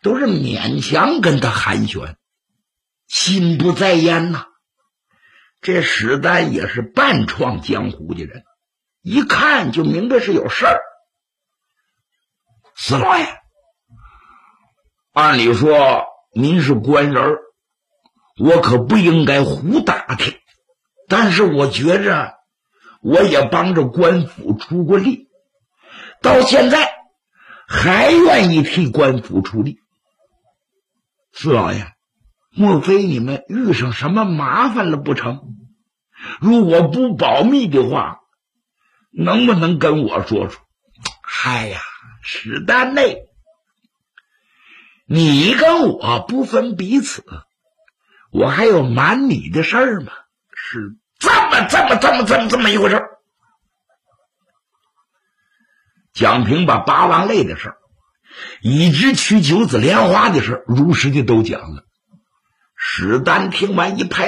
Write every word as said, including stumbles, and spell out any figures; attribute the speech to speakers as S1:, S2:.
S1: 都是勉强跟他寒暄，心不在焉呐。这史丹也是半闯江湖的人，一看就明白是有事儿。四老爷，按理说您是官人，我可不应该胡打听，但是我觉着我也帮着官府出过力，到现在还愿意替官府出力。四老爷，莫非你们遇上什么麻烦了不成？如果不保密的话，能不能跟我说说？嗨呀，史丹内，你跟我不分彼此，我还有瞒你的事儿吗？是这么这么这么这么这么一回事。蒋平把八王泪的事儿，以及娶九子莲花的事儿，如实的都讲了。史丹听完一拍